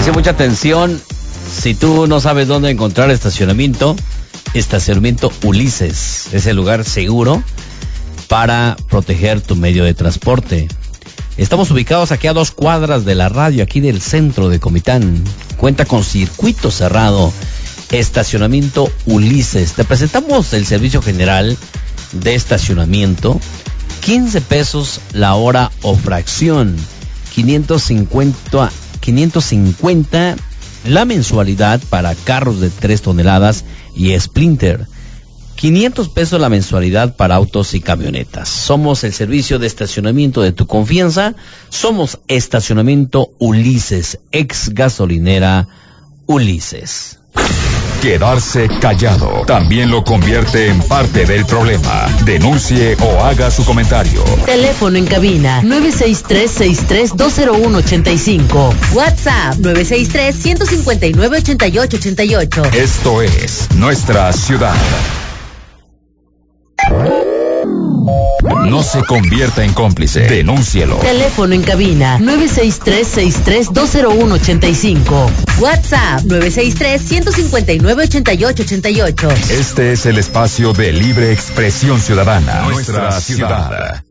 Atención, mucha atención. Si tú no sabes dónde encontrar estacionamiento Ulises es el lugar seguro para proteger tu medio de transporte. Estamos ubicados aquí a 2 cuadras de la radio, aquí del centro de Comitán. Cuenta con circuito cerrado. Estacionamiento Ulises. Te presentamos el servicio general de estacionamiento. 15 pesos la hora o fracción. 550 la mensualidad para carros de 3 toneladas y Sprinter. 500 pesos la mensualidad para autos y camionetas. Somos el servicio de estacionamiento de tu confianza. Somos Estacionamiento Ulises, ex gasolinera Ulises. Quedarse callado también lo convierte en parte del problema. Denuncie o haga su comentario. Teléfono en cabina 963-6320185. WhatsApp 963-159-8888. Esto es Nuestra Ciudad. No se convierta en cómplice. Denúncielo. Teléfono en cabina 963-6320185. WhatsApp 963-159-8888. Este es el espacio de libre expresión ciudadana. Nuestra ciudad.